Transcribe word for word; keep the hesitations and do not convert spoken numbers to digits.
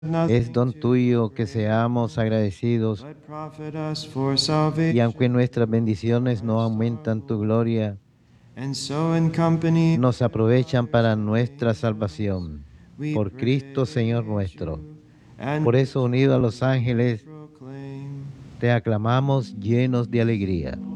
Es don tuyo que seamos agradecidos y aunque nuestras bendiciones no aumentan tu gloria, nos aprovechan para nuestra salvación. Por Cristo Señor nuestro. Por eso, unido a los ángeles, te aclamamos llenos de alegría.